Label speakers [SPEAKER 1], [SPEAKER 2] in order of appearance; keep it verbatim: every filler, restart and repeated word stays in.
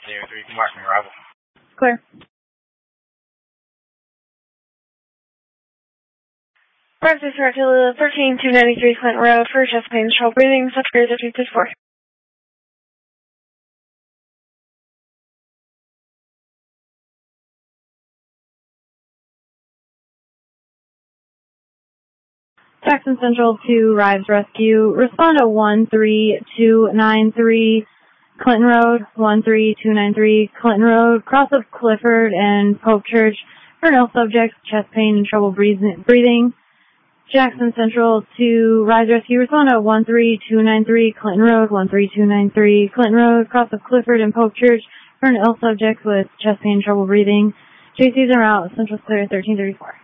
[SPEAKER 1] zero three, marking arrival.
[SPEAKER 2] Clear.
[SPEAKER 3] Practice Rectula thirteen two ninety-three Clinton Road for chest pain and trouble breathing, subscribe to two fifty-four.
[SPEAKER 2] Jackson Central to Rives Rescue. Respond to one three two nine three Clinton Road, one three two nine three Clinton Road, cross of Clifford and Pope Church for an ill subject, chest pain and trouble breathing. Jackson Central to Rise Rescue. Respond to one three two nine three Clinton Road, one three two nine three Clinton Road, cross of Clifford and Pope Church for an ill subject with chest pain and trouble breathing. J Cs en route, Central clear thirteen thirty-four.